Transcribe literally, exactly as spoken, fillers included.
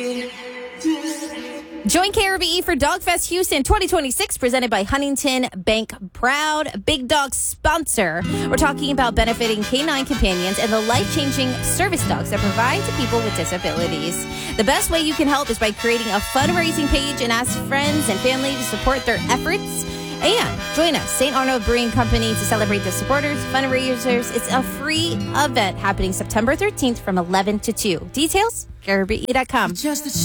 Join K R B E for Dogfest Houston twenty twenty-six, presented by Huntington Bank, proud Big Dog sponsor. We're talking about benefiting canine companions and the life-changing service dogs that provide to people with disabilities. The best way you can help is by creating a fundraising page and ask friends and family to support their efforts. And join us, Saint Arnold Brewing Company, to celebrate the supporters, fundraisers. It's a free event happening September thirteenth from eleven to two. Details, K R B E dot com.